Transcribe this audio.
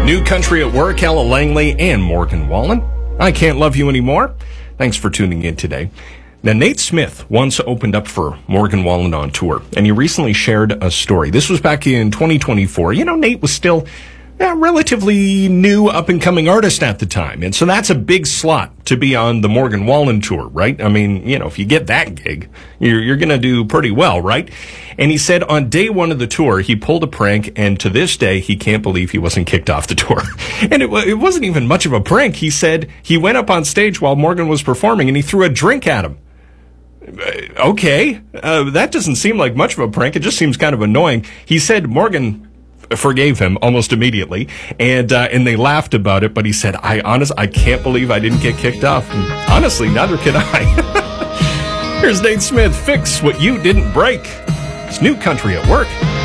New Country at Work, Ella Langley and Morgan Wallen. I Can't Love You Anymore. Thanks for tuning in today. Now, Nate Smith once opened up for Morgan Wallen on tour, and he recently shared a story. This was back in 2024. You know, Nate was still a relatively new up-and-coming artist at the time, and so that's a big slot to be on the Morgan Wallen tour, right? I mean, you know, if you get that gig, you're going to do pretty well, right? And he said on day one of the tour, he pulled a prank, and to this day, he can't believe he wasn't kicked off the tour. And it wasn't even much of a prank. He said he went up on stage while Morgan was performing, and he threw a drink at him. Okay, that doesn't seem like much of a prank. It just seems kind of annoying. He said Morgan forgave him almost immediately, and they laughed about it, but he said, I can't believe I didn't get kicked off. And honestly, neither can I. Here's Nate Smith, Fix What You Didn't Break. It's New Country at Work.